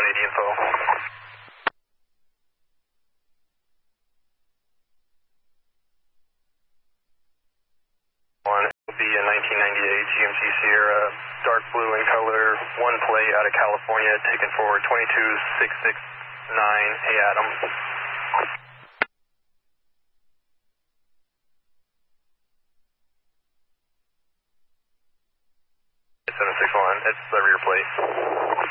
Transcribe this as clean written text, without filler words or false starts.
180 info. One will be a 1998 GMC Sierra, dark blue in color, one plate out of California, taken forward 22669. Hey, Adam. 761, it's the rear plate.